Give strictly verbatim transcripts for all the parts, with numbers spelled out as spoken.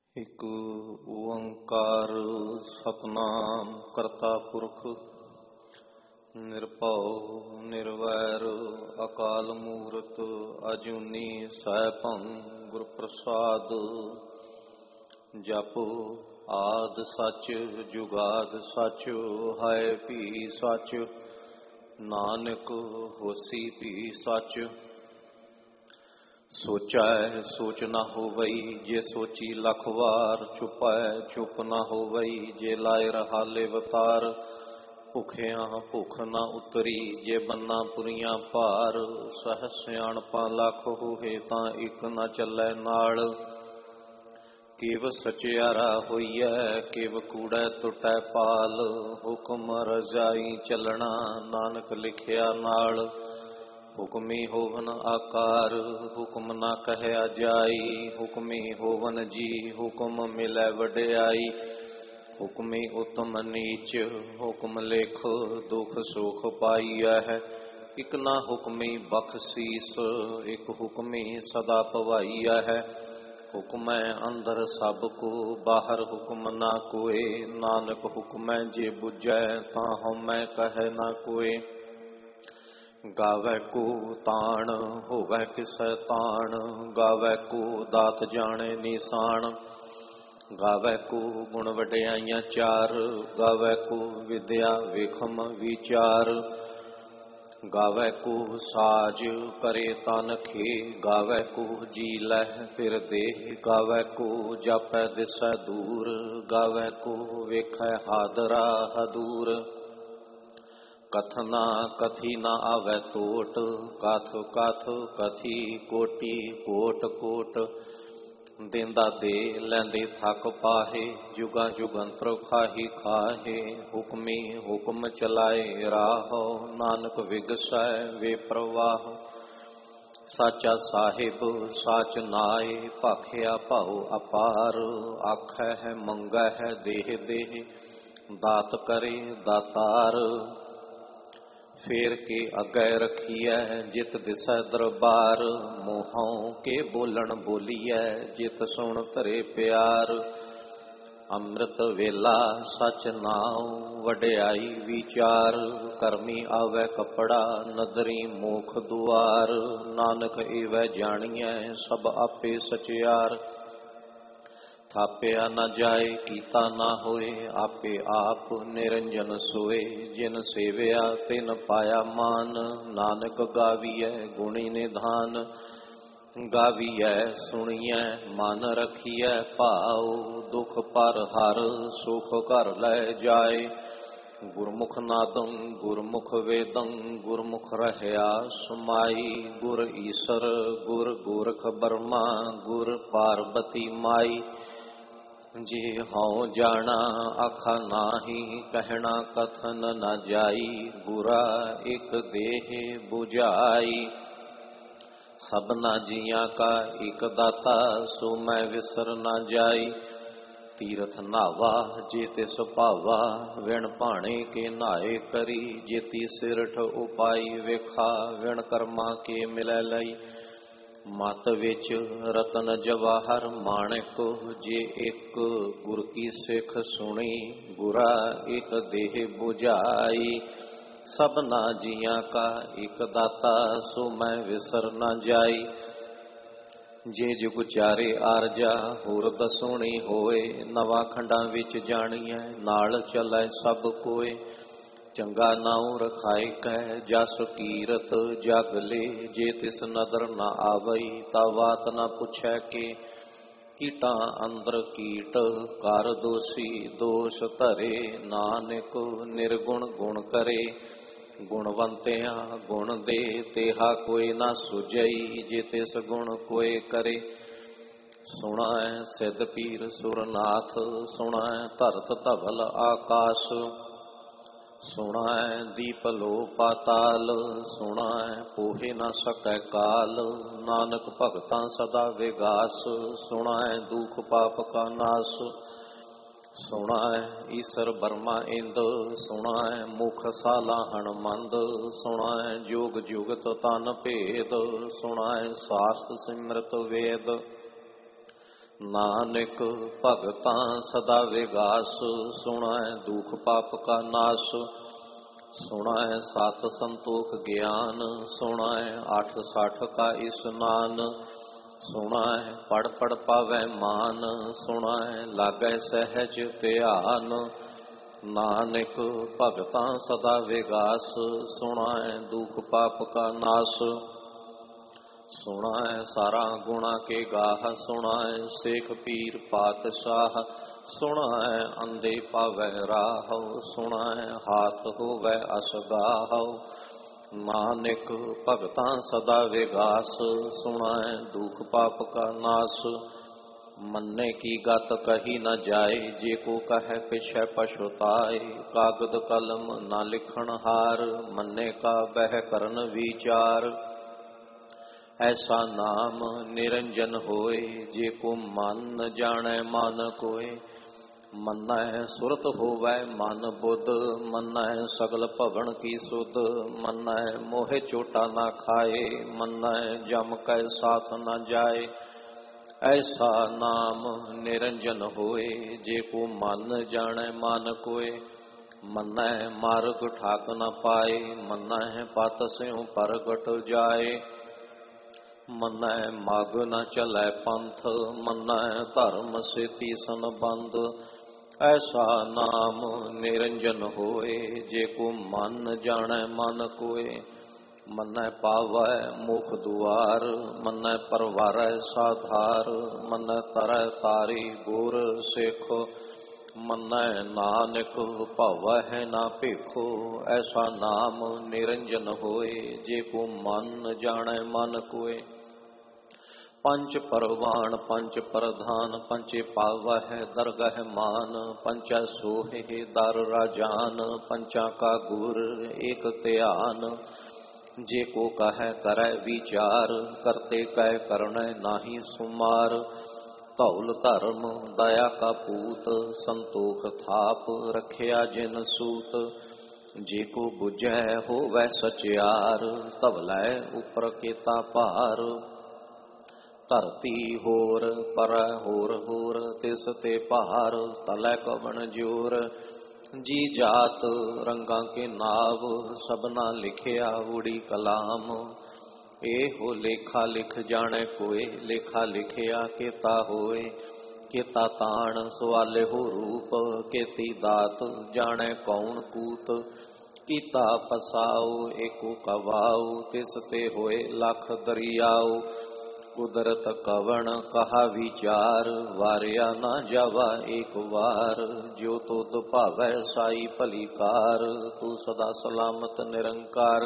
ਇੱਕ ਓੰਕਾਰ ਸਤਿਨਾਮ ਕਰਤਾ ਪੁਰਖ ਨਿਰਭਉ ਨਿਰਵੈਰ ਅਕਾਲ ਮੂਰਤ ਅਜੂਨੀ ਸੈਭੰ ਗੁਰ ਪ੍ਰਸਾਦ। ਜਪ ਆਦਿ ਸੱਚ ਜੁਗਾਦ ਸੱਚ ਹੈ ਭੀ ਸੱਚ, ਨਾਨਕ ਹੋਸੀ ਭੀ ਸੱਚ। ਸੋਚੈ ਸੋਚ ਨਾ ਹੋਵਈ, ਜੇ ਸੋਚੀ ਲੱਖ ਵਾਰ। ਚੁਪੈ ਚੁੱਪ ਨਾ ਹੋਵਈ, ਜੇ ਲਾਇ ਰਹਾਲੇ ਵਤਾਰ। ਭੁਖਿਆਂ ਭੁੱਖ ਨਾ ਉਤਰੀ, ਜੇ ਬੰਨਾ ਪੁਰੀਆਂ ਭਾਰ। ਸਹਿ ਸਿਆਣਪਾਂ ਲੱਖ ਹੋਏ, ਤਾਂ ਇੱਕ ਨਾ ਚੱਲੈ ਨਾਲ। ਕਿਵ ਸਚਿਆਰਾ ਹੋਈਐ, ਕਿਵ ਕੂੜੈ ਟੁੱਟੈ ਪਾਲ। ਹੁਕਮ ਰਜਾਈ ਚੱਲਣਾ, ਨਾਨਕ ਲਿਖਿਆ ਨਾਲ। ਹੁਕਮੀ ਹੋਵਨ ਆਕਾਰ, ਹੁਕਮ ਨਾ ਕਹਿਆ ਜਾਈ। ਹੁਕਮੀ ਹੋਵਨ ਜੀ, ਹੁਕਮ ਮਿਲੈ ਵਡਿਆਈ। ਹੁਕਮੀ ਉਤਮ ਨੀਚ, ਹੁਕਮ ਲੇਖ ਦੁਖ ਸੁਖ ਪਾਈਐ। ਇਕ ਨਾ ਹੁਕਮੀ ਬਖਸ਼ੀਸ, ਇਕ ਹੁਕਮੀ ਸਦਾ ਭਵਾਈਐ। ਹੁਕਮੈ ਅੰਦਰ ਸਭ ਕੋ, ਬਾਹਰ ਹੁਕਮ ਨਾ ਕੋਏ। ਨਾਨਕ ਹੁਕਮੈ ਜੇ ਬੁਝੈ, ਤਾਂ ਹਉਮੈ ਕਹੈ ਨਾ ਕੋਏ। ਗਾਵੈ ਕੋ ਤਾਣ, ਹੋਵੈ ਕਿਸੈ ਤਾਣ। ਗਾਵੈ ਕੋ ਦਾਤ ਜਾਣੈ ਨਿਸ਼ਾਨ। ਗਾਵੈ ਕੋ ਗੁਣ ਵਡਿਆਈਆਂ ਚਾਰ। ਗਾਵੈ ਕੋ ਵਿਦਿਆ ਵੇਖਮ ਵਿਚਾਰ। ਗਾਵੈ ਕੋ ਸਾਜ ਕਰੇ ਤਨ ਖੇ। ਗਾਵੈ ਕੋ ਜੀ ਲਹਿ ਫਿਰ ਦੇਹ। ਗਾਵੈ ਕੋ ਜਾਪੈ ਦਿਸੈ ਦੂਰ। ਗਾਵੈ ਕੋ ਵੇਖੈ ਹਾਦਰਾ ਹਦੂਰ। ਕਥਨਾ ਕਥੀ ਨਾ ਆਵੈ ਟੋਟ। ਕਥ ਕਥ ਕਥੀ ਕੋਟੀ ਕੋਟ ਕੋਟ। ਦੇਂਦਾ ਦੇ ਲੈਂਦੇ ਥੱਕ ਪਾਹੇ, ਜੁਗਾਂ ਜੁਗੰਤਰ ਖਾਹੀ ਖਾਹੇ। ਹੁਕਮੀ ਹੁਕਮ ਚਲਾਏ ਰਾਹੋ, ਨਾਨਕ ਵਿਗਸੈ ਵੇ ਪ੍ਰਵਾਹ। ਸਾਚਾ ਸਾਹਿਬ ਸਾਚ ਨਾਏ, ਭਾਖਿਆ ਭਾਉ ਅਪਾਰ। ਆਖੈ ਹੈ ਮੰਗੈ ਹੈ ਦੇਹ ਦੇਹ, ਦਾਤ ਕਰੇ ਦਾਤਾਰ। ਫੇਰ ਕੇ ਅੱਗੇ ਰਖੀਐ, ਜਿਤ ਦਿਸੈ ਦਰਬਾਰ। ਮੂੰਹੋਂ ਕੇ ਬੋਲਣ ਬੋਲੀਐ, ਜਿਤ ਸੁਣ ਧਰੇ ਪਿਆਰ। ਅੰਮ੍ਰਿਤ ਵੇਲਾ ਸਚ ਨਾਉ, ਵਡਿਆਈ ਵਿਚਾਰ। ਕਰਮੀ ਆਵੈ ਕੱਪੜਾ, ਨਦਰੀ ਮੋਖ ਦੁਆਰ। ਨਾਨਕ ਏਵੈ ਜਾਣੀਐ, ਸਭ ਆਪੇ ਸਚਿਆਰ। ਥਾਪਿਆ ਨਾ ਜਾਏ, ਕੀਤਾ ਨਾ ਹੋਏ, ਆਪੇ ਆਪ ਨਿਰੰਜਨ ਸੋਏ। ਜਿਨ ਸੇਵਿਆ ਤਿਨ ਪਾਇਆ ਮਾਨ, ਨਾਨਕ ਗਾਵੀਐ ਗੁਣੀ ਨਿਧਾਨ। ਗਾਵੀਐ ਸੁਣੀਐ ਮਨ ਰਖੀਐ ਭਾਉ। ਦੁਖ ਪਰ ਹਰ ਸੁਖ ਘਰ ਲੈ ਜਾਏ। ਗੁਰਮੁਖ ਨਾਦੰ ਗੁਰਮੁਖ ਵੇਦੰ, ਗੁਰਮੁਖ ਰਹਿਆ ਸਮਾਈ। ਗੁਰ ਈਸਰ ਗੁਰ ਗੋਰਖ ਬਰਮਾ, ਗੁਰ ਪਾਰਬਤੀ ਮਾਈ। ਜੇ ਹਉ ਜਾਣਾ ਆਖਾ ਨਾਹੀ, ਕਹਿਣਾ ਕਥਨ ਨਾ ਜਾਈ। ਗੁਰਾ ਇਕ ਦੇਹ 부ਝਾਈ, ਸਭਨਾ ਜੀਆਂ ਕਾ ਇਕ ਦਾਤਾ। ਸੋ ਮੈਂ ਵਿਸਰ ਨਾ ਜਾਈ। ਤੀਰਥ ਨਾਵਾ ਜੇ ਤਿਸ ਭਾਵਾ, ਵਿਣ ਭਾਣੇ ਕੇ ਨਾਏ ਕਰੀ। ਜੇਤੀ ਸਿਰਠ ਉਪਾਈ ਵੇਖਾ, ਵਿਣ ਕਰਮਾ ਕੇ ਮਿਲੈ ਲਈ। ਮਤ ਵਿੱਚ ਰਤਨ ਜਵਾਹਰ ਮਾਣਿਕ, ਜੇ ਇੱਕ ਗੁਰ ਕੀ ਸਿੱਖ ਸੁਣੀ। ਗੁਰਾ ਇੱਕ ਦੇਹ 부ਝਾਈ, ਸਭਨਾ ਜੀਆਂ ਕਾ ਇੱਕ ਦਾਤਾ। ਸੋ ਮੈਂ ਵਿਸਰ ਨਾ ਜਾਈ। ਜੇ ਜੁਗ ਚਾਰੇ ਆਰਜਾ, ਹੋਰ ਦਸੋਣੀ ਹੋਏ। ਨਵਾਂ ਖੰਡਾਂ ਵਿੱਚ ਜਾਣੀਐ, ਨਾਲ ਚੱਲੈ ਸਭ ਕੋਏ। ਚੰਗਾ ਨਾਉ ਰਖਾਇ ਕੈ, ਜਸ ਕੀਰਤ ਜਗ ਲੇ। ਜੇ ਤਿਸ ਨਦਰ ਨਾ ਆਵਈ, ਤਾ ਬਾਤ ਨਾ ਪੁੱਛੈ ਕੇ। ਕੀਟਾਂ ਅੰਦਰ ਕੀਟ ਕਰ ਦੋਸੀ, ਦੋਸ਼ ਧਰੇ। ਨਾਨਕ ਨਿਰਗੁਣ ਗੁਣ ਕਰੇ। ਗੁਣਵੰਤਿਆਂ ਗੁਣ ਦੇ, ਤੇਹਾ ਕੋਈ ਨਾ ਸੁਝਈ। ਜੇ ਤਿਸ ਗੁਣ ਕੋਇ ਕਰੇ। ਸੁਣੈ ਸਿੱਧ ਪੀਰ ਸੁਰਨਾਥ, ਸੁਣੈ ਧਰਤ ਧਵਲ ਆਕਾਸ਼। ਸੁਣੈ ਦੀਪ ਲੋ ਪਾਤਾਲ, ਸੁਣੈ ਪੋਹੇ ਨਾ ਸਕੈ ਕਾਲ। ਨਾਨਕ ਭਗਤਾਂ ਸਦਾ ਵਿਗਾਸ, ਸੁਣੈ ਦੁਖ ਪਾਪ ਕਾ ਨਾਸ। ਸੁਣੈ ਈਸਰ ਬਰਮਾ ਇੰਦ, ਸੁਣੈ ਮੁਖ ਸਾਲਾ ਹਣਮੰਦ। ਸੁਣੈ ਜੋਗ ਜੁਗਤ ਤਨ ਭੇਦ, ਸੁਣੈ ਸਾਸਤ ਸਿਮਰਤ ਵੇਦ। नानक भगतां सदा विगास, सुनाए दुख पाप का नाश। सुनाए सात संतोख ज्ञान, सुनाए आठ साठ का स्नान। सुनाए पढ़ पढ़ पावै मान, सुनाए लागै सहज ध्यान। नानक भगतां सदा विगास, सुनाए दुख पाप का नाश। सुनाए सारा गुणा के गाह, सुनाए शेख पीर पातशाह। सुनाए अंधे पावै राह, सुनाए हाथ होवै असगाह। नानक भगतां सदा विगास, सुनाए दुख पाप का नाश। मन्ने की गत कही न जाए, जे को कहे पिछै पछुताए। कागद कलम न लिखण हार, मन्ने का बह करन विचार। ऐसा नाम निरंजन होए, जे को मन न जाने मन कोय। मन्नह सुरत होवै मन बुध, मन्नह सगल भवन की सुध। मन्नह मोहे चोटा न खाए, मन्नह जम कै साथ न जाए। ऐसा नाम निरंजन होए, जे को मन जाने मन कोय। मन्नह मार्ग ठाक न पाए, मन्नह पत स्यों परगट जाए। मन्नह माग न चलै पंथ, मन्नह धर्म सेती संबंध। ऐसा नाम निरंजन होए, जे को मन जाने मन कोय। मन्नह पावै मुख दुआर, मन्नह परवारै साधार। मन्नह तरह तारी गुर सिख, मन्नह नानक भवै ना भिखो। ऐसा नाम निरंजन होए, जे को मन जाने मन कोय। पंच परवान पंच प्रधान, पंचे पावह दरगह मान। पंचा सोहे दर राजान, पंचा का गुर एक ध्यान। जे को कह करे विचार, करते कह करने नाही सुमार। धौल धर्म दया का पूत, संतोख थाप रखिया जिन सूत। जे को बुझै होवै सचियार, तवलै उपर केता पार। धरती होर पर होर होर, तिस ते भार तलै कवन जोर। जी जात रंगा के नाव, सबना लिखिया उड़ी कलाम। एहो लेखा लिख जाने कोय, लेखा लिखिया केता होए। केता ताण सवाले हो रूप, केती दात जाने कौन कूत। कीता पसाओ एको कवाओ, तिस ते होए लख दरियाओ। कुदरत कवण कहा विचार, वारिया ना जावा एक बार। जो तुध भावै साई भलीकार, तू सदा सलामत निरंकार।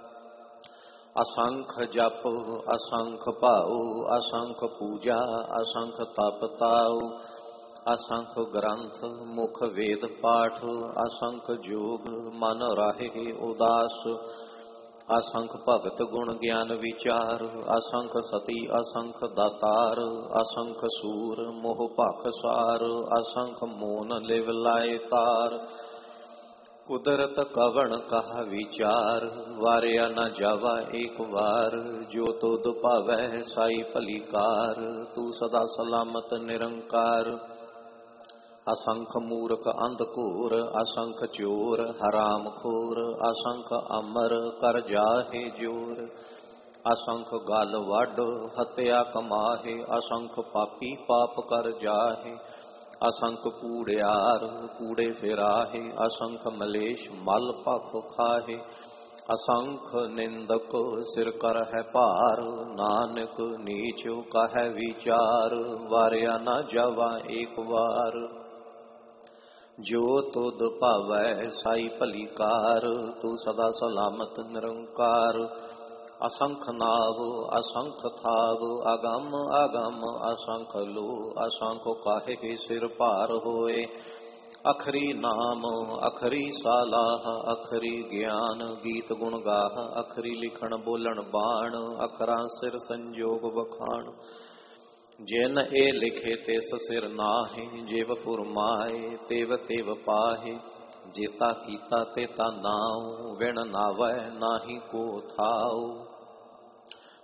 असंख जप असंख भाऊ, असंख पूजा असंख तप ताऊ। असंख ग्रंथ मुख वेद पाठ, असंख जोग मन राहे उदास। असंख भगत गुण ज्ञान विचार, असंख सती असंख दातार। असंख सूर मोह भख सार, असंख मोन लिव लाए तार। कुदरत कवण कहा विचार, वारिया न जावा एक बार। जो तुध भावै साई भलीकार, तू सदा सलामत निरंकार। असंख मूर्ख अंधकूर, असंख चोर हराम खोर। असंख अमर कर जाहे जोर, असंख गल वड हत्या कमाहे। असंख पापी पाप कर जाहे, असंख कूड़ियार कूड़े फिराहे। असंख मलेश मल भख खाहे, असंख निंदक सिर कर है भार। नानक नीचो कह विचार, वारिया न जावा एक बार। जो तुध भावै साई भलीकार, तू सदा सलामत निरंकार। असंख नाव असंख थाव, अगम अगम असंख लो। असंख काहे सिर भार होए, अखरी नाम अखरी सालाह। अखरी ज्ञान गीत गुण गाह, अखरी लिखण बोलन बाण। अखरां सिर संजोग बखान, जिन ए लिखे तिस सिर नाहि। जिव फुरमाए तिव तिव पाहे, जेता कीता तेता नाउ। विण नावै नाही को थाउ,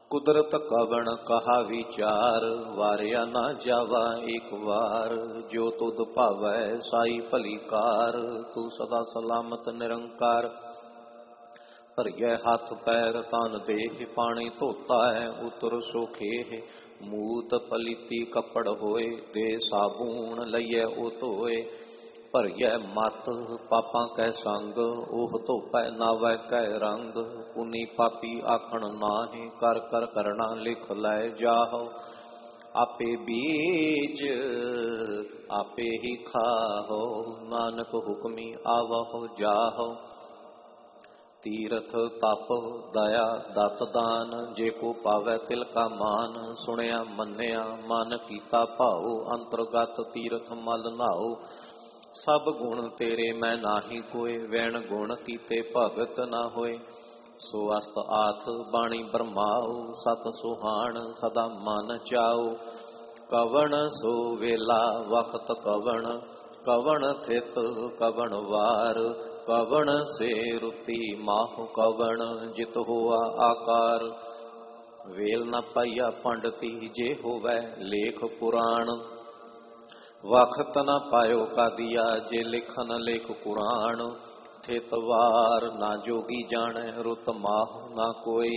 कुदरत कवण कहा विचार, वारिया ना जावा एक बार। जो तुद भावै साई भली कार, तू सदा सलामत निरंकार। भरिए हाथ पैर तन देह, पानी धोता है उतर सोखेह। मूत पलीती कपड़ होए, दे साबून लइए ओ धोए। भरिए मत पापां कै संग, ओह धोपै नावै कै रंग। पुनी पापी आखण नाहि, कर कर करना लिख लै जाहो। आपे बीज आपे ही खाहो, नानक हुक्मी आवहो जाहो। तीरथ तप दया दत दान, जे को पावै तिल का मान। सुनिया मन्निया मन कीता भाओ, अंतरगत तीरथ मल नाओ। सब गुण तेरे मैं नाही कोय, वैण गुण कीते भगत न होए। सो अस्त आथ बाणी ब्रह्माओ, सत सुहान सदा मन चाओ। कवण सो वेला वक्त कवण, कवण थित कवण वार। कवण से रुति माहु कवण, जित होआ आकार। वेल न पाइया पंडती, जे होवै लेख पुराण। वखत न पायो का दिया, जे लिखन लेख कुरान। थित वार ना जोगी जाने, रुत माह ना कोई।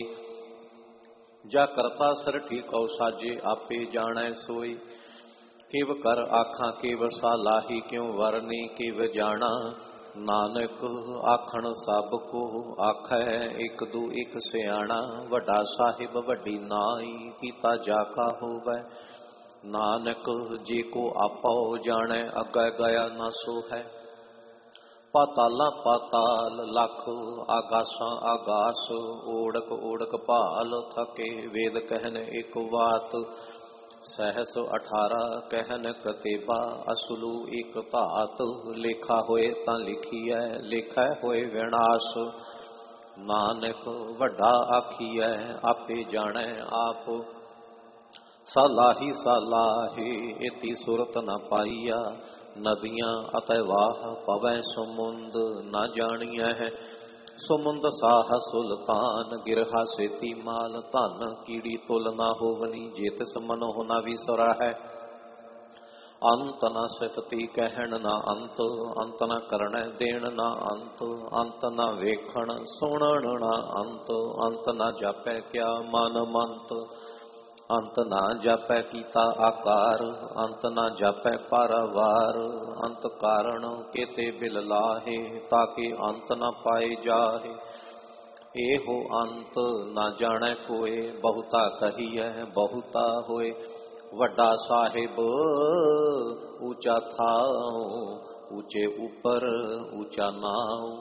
जा करता सर ठीकौ साजे, आपे जाने सोई। किव कर आखां किव सालाही, क्यों वरनी किव जाना। नानक आखण सब को आखै, एक दू एक सियाणा। वड्डा साहिब वड्डी नाई, कीता जाका होवै। नानक जी को आपो जाने, अगै गया ना सो है। पाताला पाताल लख, आगासा आगास। ओढ़क ओढ़क भाल थके, वेद कहन एक बात। सहस अठारह कहन कतेबा, असलू एक धात। लेखा होए तां लिखीਐ, लेखा होए विनाश। नानक वड्डा आखीਐ, आपे जाने आप। सालाही सालाही इति सुरत न पाइया, नदियां अतवाह पवै समुंद न जानिया है। समुंद साह सुल्तान, गिरहा सेती माल धन। कीड़ी तुल ना होवनी, जे तिस मनोह न विसरा है। अंत न सिफती कहन न अंत, अंत न करन देन न अंत। अंत न वेखण सुनन न अंत, अंत न जापै क्या मन मंत। अंत ना जापै कीता आकार, अंत ना जापै पारावार। अंत कारण केते बिल लाहे, ताके अंत न पाए जाहे। एहो अंत ना जाने कोय, बहुता कहिए बहुता होए। वड्डा साहिब ऊंचा थाओ, ऊंचे ऊपर ऊंचा नाओ।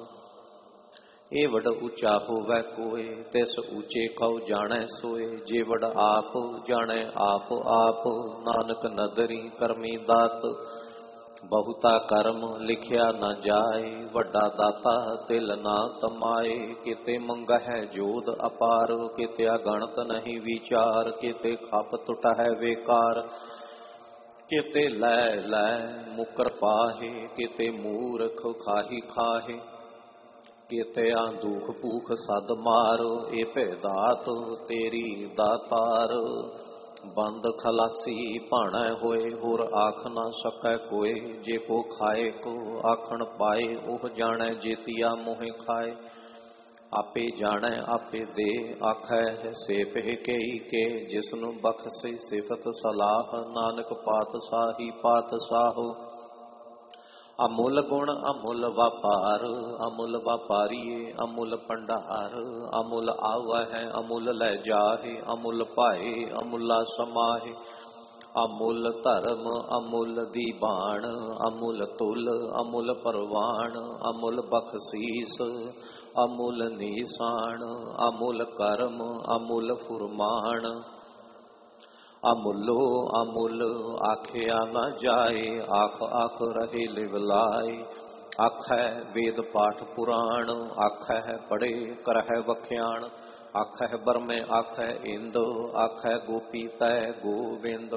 ए वड ऊंचा होवै कोय, तिस ऊंचे कौ जाने सोए। जे वड आप जाने आप आप, नानक नदरी करमी दात। बहुता कर्म लिखिया न जाए, वड्डा दाता दिल ना तमाए। किते मंगह जोध अपार, किते अगणत नहीं विचार। किते खप टुट है बेकार, किते लै लै मुकर पाहे। किते मूर्ख खाही खाहे, केतिया दुख भूख सद मार। ए भेदात तेरी दातार, बंद खलासी भाणै होए। होर आख न सकै कोय, जे को खाए को आखण पाए। ओह जाणै जेतिया मोह खाए। आपे जाणै आपे दे, आखै से पिह केई के। जिसनु बख्शे सिफत सलाह, नानक पातशाही पातशाहो। अमुल गुण अमुल व्यापार, अमुल व्यापारीए अमुल भंडार। अमुल आवै अमुल लै जाहे, अमुल पाए अमुला समाहे। अमुल धर्म अमुल दीबान, अमुल तुल अमुल परवान। अमुल बख्शीस अमुल निशान, अमुल कर्म अमुल फुरमान। अमुलो अमुल आखिया न जाए, आख आख रहे लिवलाए। आखै वेद पाठ पुराण, आखै पढ़े करह वख्याण। आखै बरमे आखै इंद, आखै गोपी तै गोविंद।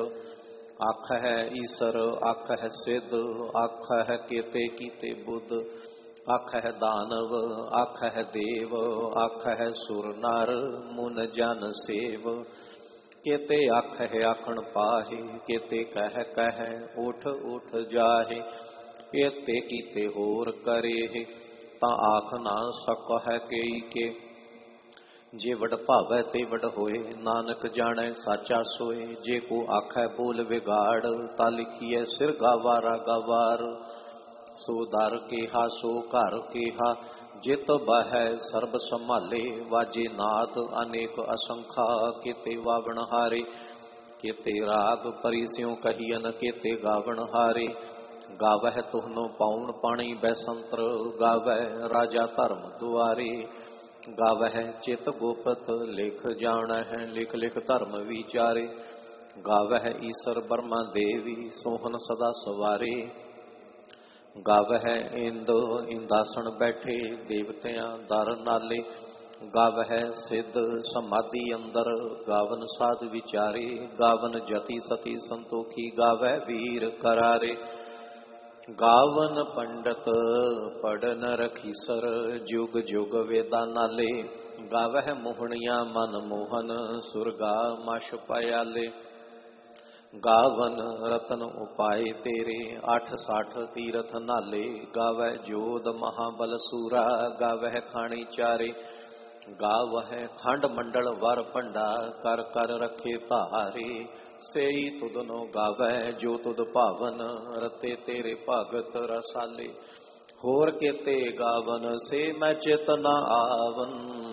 आखै ईसर आखै सिद्ध, आखै केते कीते बुद्ध। आखह दानव आखह देव आखह सुर नर मुन जन सेव। केते आखह आखण पाहे केते कह कह उठ उठ जाहे। एते कीते होर करे ता आख ना सकह केई के। जे वड भावै ते वड होए नानक जानै साचा सोए। जे को आखै बोल विगाड़ ता लिखिए सिर गावारा गवार। सो दर केहा सो घर केहा जित बहै सर्ब संभाले। वाजे नाद अनेक असंखा केते वावण हारे। केते राग परिस्यों कहियन केते गावण हारे। गावह तुहनो पाउन पाणी बैसंत्र गावह राजा धर्म दुआरे। गावह चित गोपत लिख जाणह लिख लिख धर्म विचारे। गावह ईसर ब्रह्मा देवी सोहन सदा सवारे। गावह इंद इंदासन बैठे देवतियां दर नाले। गावह सिद्ध समाधि अंदर गावन साध विचारे। गावन जति सती संतोखी गावह वीर करारे। गावन पंडित पढ़न रखीसर जुग जुग वेदा नाले। गावह मोहनिया मन मोहन सुरगा मश पयाले। गावन रतन उपाय तेरे अठ साठ तीरथ नाले। गावह जोध महाबल सूरा गावह खाणी चारे। गावह खंड मंडल वर भंडा कर कर रखे धारे। सेई तुदनो गावह जो तुद भावन रते तेरे भगत रसाले। होर केते गावन से मैं चित न आवन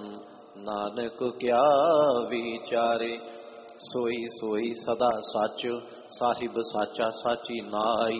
नानक क्या विचारे। सोई सोई सदा सच साहिब साचा साची नाई।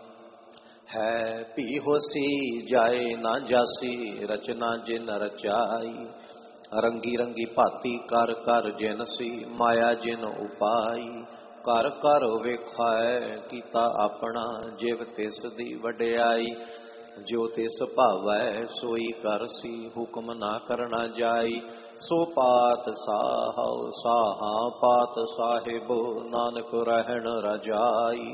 है भी होसी जाए ना जासी रचना जिन रचाई। रंगी रंगी भाती कर कर जिनसी माया जिन उपाई। कर कर वेखाए कीता अपना जिव तिस दी वड्याई। जो तिस भावै सोई करसी हुक्म ना करना जाई। सो पात साहौ साहा पात साहिब नानक रहन रजाई।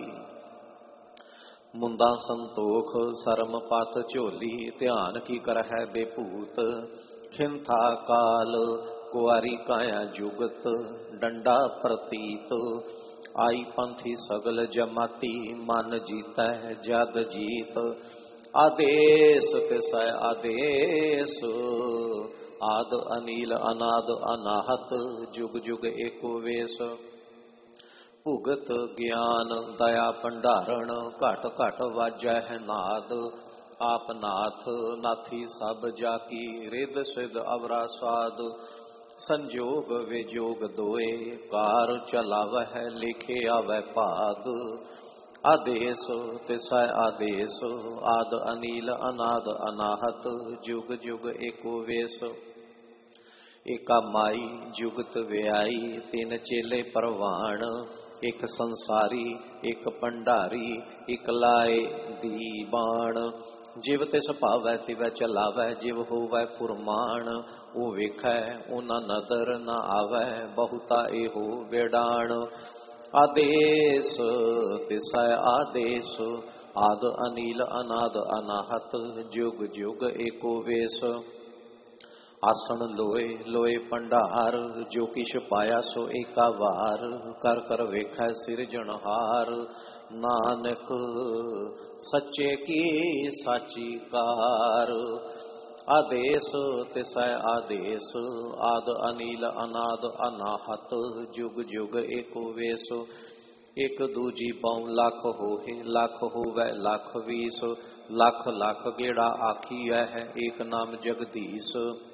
मुंदा संतोख सरम पत झोली ध्यान की करहै बेभूत। खिंथा काल कुआरी काया जुगत डंडा प्रतीत। आई पंथी सगल जमाती मन जीतै जग जीत। आदेश तिसै आदेश आद अनील अनाद अनाहत जुग जुग एको वेश। भुगत ज्ञान दया भंडारण घट घट वाजह नाद। आप नाथ नाथी सब जाकी रिद सिद अवरा साध। संजोग विजोग दोए कार चलावह लिखे आवै भाग। आदेश तिसै आदेश आद अनील अनाद अनाहत जुग जुग एको वेश। एका माई जुगत व्याई तीन चेले परवान। एक संसारी एक भंडारी एक लाए दीवान। जिव तिस भावै तिवै चलावै जिव होवै फुरमान। ओ वेखै उना नदर न आवै बहुता एहो वेडान। आदेश तिसै आदेश आद अनील अनाद अनाहत जुग जुग एको वेश। आसन लोए लोए भंडार जो किश पाया सो एका वार। कर कर वेखै सिरजनहार नानक सच्चे की साची कार। आदेश तिसै आदेश आद अनील अनाद अनाहत जुग जुग एको वेश। एक दूजी पाँव लख होहे लख होवै लख बीस। लख लख गेड़ा आखिया है एक नाम जगदीश।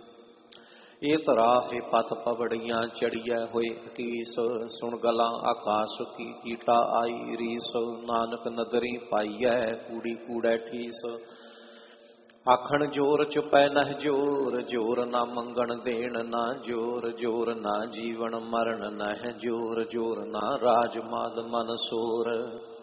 ये तराहे पथ पवड़ियां चढ़िया होए अकीस। सुन गला आकाश की कीटा आई रीस। नानक नदरी पाइयै कूड़ी कूड़ै ठीस। आखण जोर चुपै नह जोर जोर ना मंगण देण ना जोर जोर ना जीवन मरण नह जोर जोर ना राज माल मन सोर।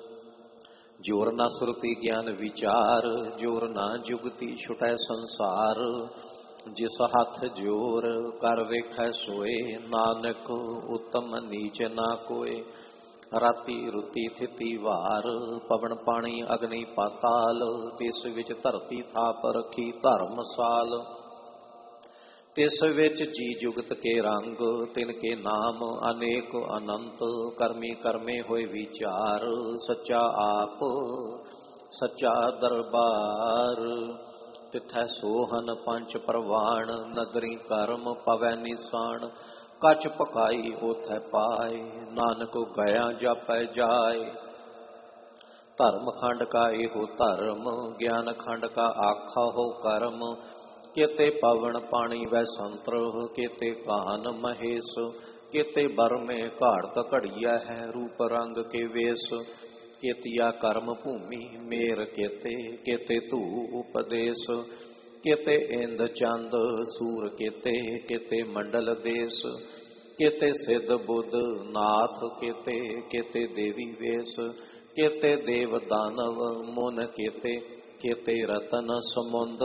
जोर ना सुरति ज्ञान विचार जोर ना जुगति छुटै संसार। जिस हाथ जोर कर वेखै सोए नानक उत्तम नीच ना कोय। ਰਾਤੀ ਰੁਤੀ ਥਿਤੀ ਵਾਰ ਪਵਨ ਪਾਣੀ ਅਗਨੀ ਪਾਤਾਲ ਤਿਸ ਵਿੱਚ ਧਰਤੀ ਥਾਪ ਰੱਖੀ ਧਰਮਸਾਲ ਤਿਸ ਵਿੱਚ ਜੀ ਜੁਗਤ ਕੇ ਰੰਗ ਤਿਨ ਕੇ ਨਾਮ ਅਨੇਕ ਅਨੰਤ ਕਰਮੀ ਕਰਮੇ ਹੋਏ ਵਿਚਾਰ ਸੱਚਾ ਆਪ ਸੱਚਾ ਦਰਬਾਰ ਤਿਥੈ ਸੋਹਨ ਪੰਚ ਪ੍ਰਵਾਣ ਨਦਰੀ ਕਰਮ ਪਵੈ ਨਿਸਾਨ ਕਛ ਪਕਾਈ ਉਥੈ ਪਾਏ ਨਾਨਕ ਗਿਆ ਜਾਪੈ ਜਾਏ ਧਰਮ ਖੰਡ ਕਾ ਇਹੋ ਧਰਮ ਗਿਆਨ ਖੰਡ ਕਾ ਆਖਾ ਹੋ ਕਰਮ केते पवन पानी वै संतर केते काहन महेश केते बर में घाड़त घड़िया है रूप रंग के वेश केतिया कर्म भूमि मेर केते केते धू उपदेश केते इंद चंद सूर केते केते मंडल देश केते सिद्ध बुद्ध नाथ केते केते देवी वेश केते देव दानव मुन केते केते रतन समुंद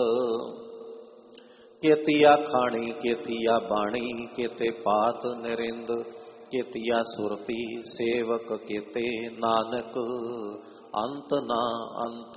केतिया खाणी केतिया बाणी केते पात निरिंद केतिया सुरती सेवक केते नानक अंत ना अंत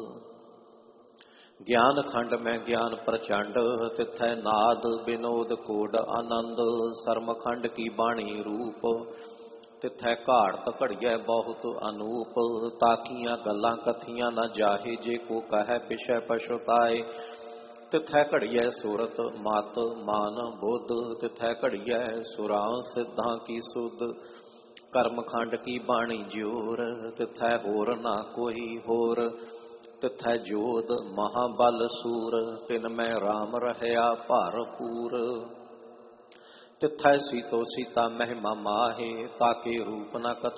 ज्ञान खंड में ज्ञान प्रचंड तिथै नाद विनोद कोड आनंद सर्म खंड की बाणी रूप तिथै घाड़त घड़िया बहुत अनूप ताकियां गल्लां कथियां न जाहे जे को कहे पिछै पछुताए तिथै घड़िया सूरत मत मान बुद्ध तिथै घड़िया सुरां सिद्धां की सुध कर्म खंड की बाणी जोर तिथै होर ना कोई होर तिथै जोध महाबल सूर तिन में राम रहया भरपूर तिथै सीतो सीता महिमा माहे ताके रूप न कथ